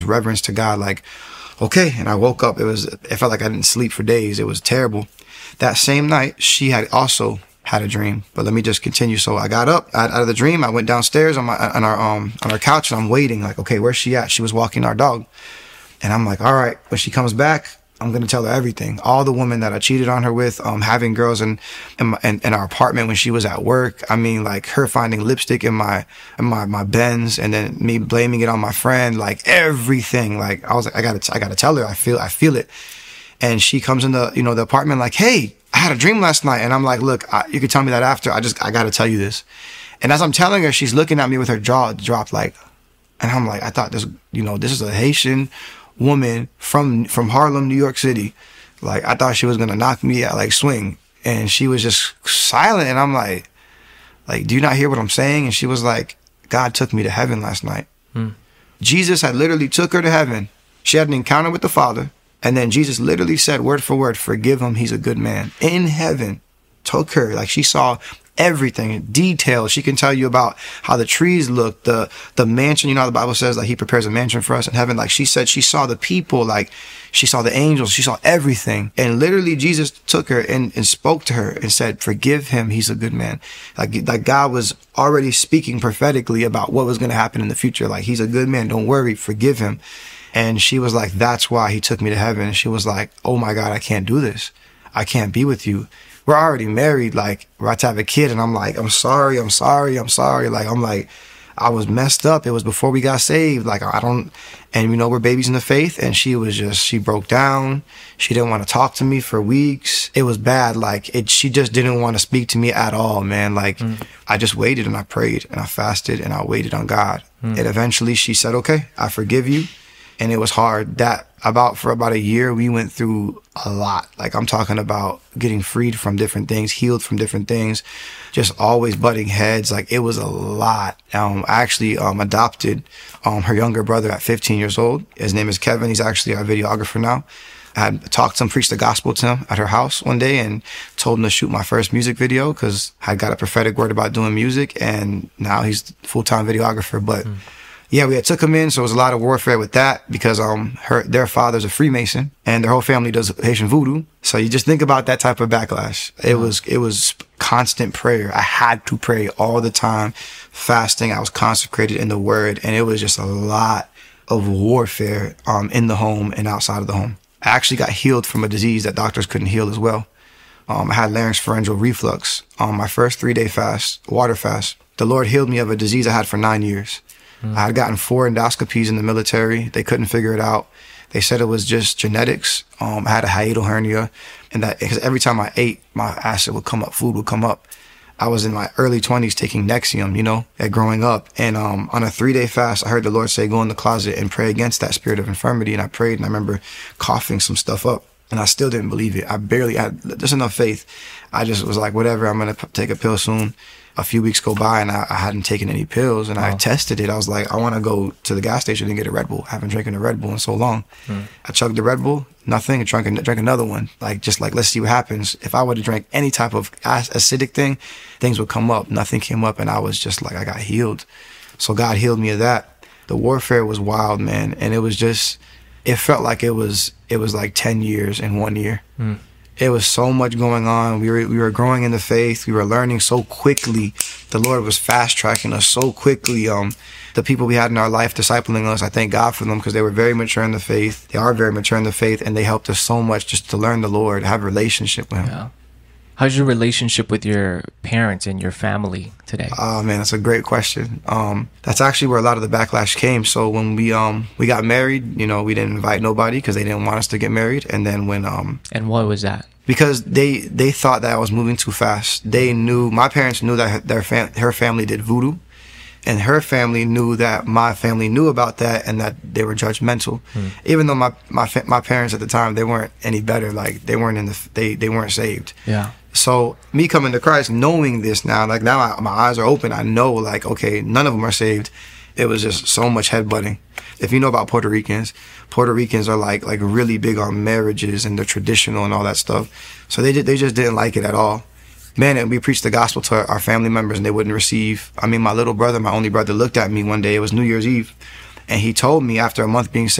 reverence to God, like, okay. And I woke up. It felt like I didn't sleep for days. It was terrible. That same night, she had also had a dream. But let me just continue. So I got up out of the dream. I went downstairs on our couch, and I'm waiting. Like, okay, where's she at? She was walking our dog, and I'm like, all right. When she comes back, I'm going to tell her everything. All the women that I cheated on her with, having girls in our apartment when she was at work. I mean, like her finding lipstick in my Benz, and then me blaming it on my friend, like everything. Like I was like, I gotta tell her. I feel it. And she comes in the apartment like, hey, I had a dream last night. And I'm like, look, you can tell me that after. I got to tell you this. And as I'm telling her, she's looking at me with her jaw dropped, like, and I'm like, I thought this is a Haitian woman from Harlem, New York City. Like, I thought she was gonna knock me out, like swing. And she was just silent. And I'm like, do you not hear what I'm saying? And she was like, God took me to heaven last night. Jesus had literally took her to heaven. She had an encounter with the Father. And then Jesus literally said, word for word, forgive him, he's a good man. In heaven, took her. Like, she saw everything, details. She can tell you about how the trees look, the mansion. You know how the Bible says, like, he prepares a mansion for us in heaven. Like, she said she saw the people, like, she saw the angels, she saw everything. And literally Jesus took her and spoke to her and said, forgive him, he's a good man. Like God was already speaking prophetically about what was going to happen in the future. Like, he's a good man, don't worry, forgive him. And she was like, that's why he took me to heaven. And she was like, oh my God, I can't do this. I can't be with you. We're already married. Like, we're about to have a kid. And I'm like, I'm sorry. Like, I was messed up. It was before we got saved. Like, and we're babies in the faith. And she broke down. She didn't want to talk to me for weeks. It was bad. Like, she just didn't want to speak to me at all, man. Like, I just waited and I prayed and I fasted and I waited on God. And eventually she said, okay, I forgive you. And it was hard. For about a year, we went through a lot. Like, I'm talking about getting freed from different things, healed from different things, just always butting heads. Like, it was a lot. I actually adopted her younger brother at 15 years old. His name is Kevin. He's actually our videographer now. I had talked to him, preached the gospel to him at her house one day and told him to shoot my first music video because I got a prophetic word about doing music, and now he's the full-time videographer. But yeah, we had took him in, so it was a lot of warfare with that because their father's a Freemason and their whole family does Haitian voodoo. So you just think about that type of backlash. It was constant prayer. I had to pray all the time, fasting. I was consecrated in the Word, and it was just a lot of warfare in the home and outside of the home. I actually got healed from a disease that doctors couldn't heal as well. I had laryngeal reflux. My first 3-day fast, water fast, the Lord healed me of a disease I had for 9 years. I had gotten 4 endoscopies in the military. They couldn't figure it out. They said it was just genetics. I had a hiatal hernia, and that because every time I ate, my acid would come up, food would come up. I was in my early 20s taking Nexium, growing up. And on a 3-day fast, I heard the Lord say, go in the closet and pray against that spirit of infirmity. And I prayed, and I remember coughing some stuff up. And I still didn't believe it. I barely had just enough faith. I just was like, whatever, I'm going to take a pill soon. A few weeks go by and I hadn't taken any pills, and I tested it. I was like, I want to go to the gas station and get a Red Bull. I haven't drinking a Red Bull in so long. I chugged the Red Bull, nothing. I drank another one. Let's see what happens. If I would have drank any type of acidic thing, things would come up. Nothing came up, and I was just like, I got healed. So God healed me of that. The warfare was wild, man, and it felt like it was like 10 years in 1 year. It was so much going on. We were growing in the faith. We were learning so quickly. The Lord was fast tracking us so quickly. The people we had in our life discipling us, I thank God for them because they were very mature in the faith. They are very mature in the faith, and they helped us so much just to learn the Lord, have a relationship with Him. Yeah. How's your relationship with your parents and your family today? Oh man, that's a great question. That's actually where a lot of the backlash came. So when we got married, we didn't invite nobody because they didn't want us to get married. And then when and why was that? Because they thought that I was moving too fast. My parents knew that her family did voodoo, and her family knew that my family knew about that and that they were judgmental. Even though my parents at the time, they weren't any better. Like they weren't they weren't saved. Yeah. So me coming to Christ, knowing this now, like now my eyes are open. I know, like, okay, none of them are saved. It was just so much headbutting. If you know about Puerto Ricans are like really big on marriages and the traditional and all that stuff. So they just didn't like it at all. Man, and we preached the gospel to our family members and they wouldn't receive. I mean, my only brother looked at me one day. It was New Year's Eve. And he told me after a month being